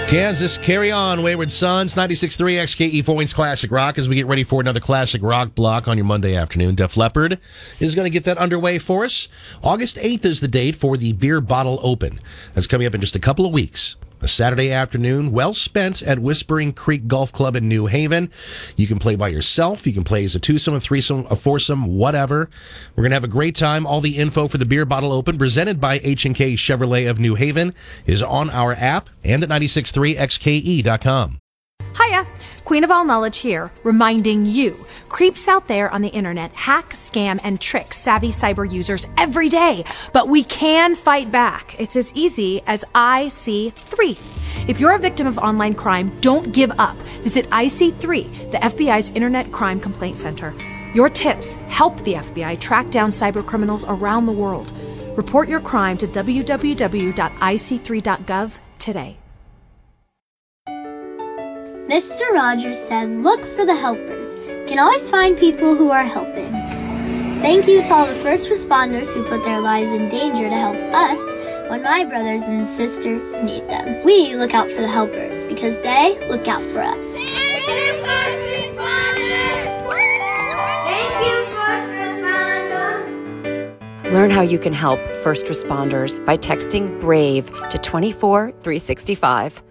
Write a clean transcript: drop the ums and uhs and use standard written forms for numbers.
Kansas, carry on, Wayward Sons. 96.3 XKE Four Wings Classic Rock as we get ready for another classic rock block on your Monday afternoon. Def Leppard is going to get that underway for us. August 8th is the date for the Beer Bottle Open. That's coming up in just a couple of weeks. A Saturday afternoon, well spent at Whispering Creek Golf Club in New Haven. You can play by yourself. You can play as a twosome, a threesome, a foursome, whatever. We're going to have a great time. All the info for the Beer Bottle Open, presented by H&K Chevrolet of New Haven, is on our app and at 963xke.com. Hiya, Queen of All Knowledge here, reminding you, creeps out there on the internet hack, scam, and trick savvy cyber users every day. But we can fight back. It's as easy as IC3. If you're a victim of online crime, don't give up. Visit IC3, the FBI's Internet Crime Complaint Center. Your tips help the FBI track down cyber criminals around the world. Report your crime to www.ic3.gov today. Mr. Rogers said, look for the helpers. You can always find people who are helping. Thank you to all the first responders who put their lives in danger to help us when my brothers and sisters need them. We look out for the helpers because they look out for us. Thank you, first responders! Thank you, first responders! Learn how you can help first responders by texting BRAVE to 24365.